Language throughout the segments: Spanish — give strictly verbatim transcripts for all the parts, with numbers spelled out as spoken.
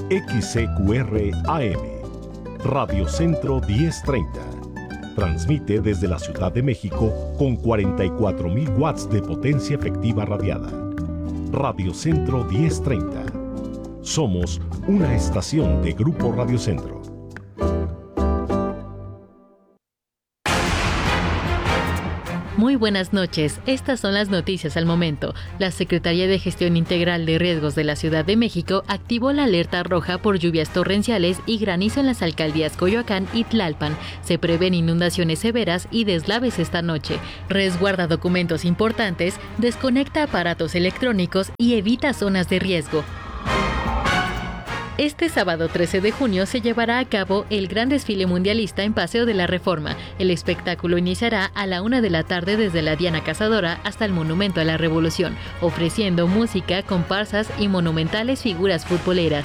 X C Q R A M, Radio Centro diez treinta. Transmite desde la Ciudad de México con cuarenta y cuatro mil watts de potencia efectiva radiada. Radio Centro diez treinta. Somos una estación de Grupo Radio Centro. Muy buenas noches, estas son las noticias al momento. La Secretaría de Gestión Integral de Riesgos de la Ciudad de México activó la alerta roja por lluvias torrenciales y granizo en las alcaldías Coyoacán y Tlalpan. Se prevén inundaciones severas y deslaves esta noche. Resguarda documentos importantes, desconecta aparatos electrónicos y evita zonas de riesgo. Este sábado trece de junio se llevará a cabo el gran desfile mundialista en Paseo de la Reforma. El espectáculo iniciará a la una de la tarde desde la Diana Cazadora hasta el Monumento a la Revolución, ofreciendo música, comparsas y monumentales figuras futboleras.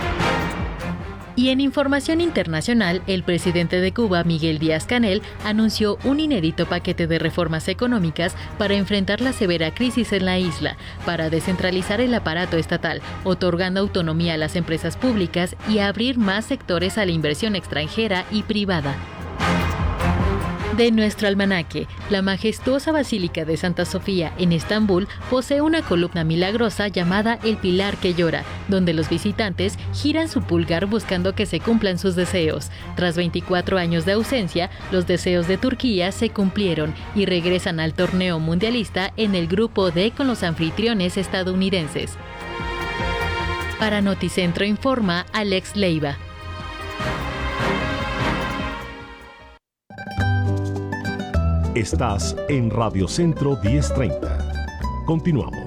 Y en información internacional, el presidente de Cuba, Miguel Díaz-Canel, anunció un inédito paquete de reformas económicas para enfrentar la severa crisis en la isla, para descentralizar el aparato estatal, otorgando autonomía a las empresas públicas y abrir más sectores a la inversión extranjera y privada. De nuestro almanaque, la majestuosa Basílica de Santa Sofía en Estambul posee una columna milagrosa llamada El Pilar que Llora, donde los visitantes giran su pulgar buscando que se cumplan sus deseos. Tras veinticuatro años de ausencia, los deseos de Turquía se cumplieron y regresan al torneo mundialista en el grupo D con los anfitriones estadounidenses. Para Noticentro informa Alex Leiva. Estás en Radio Centro diez treinta. Continuamos.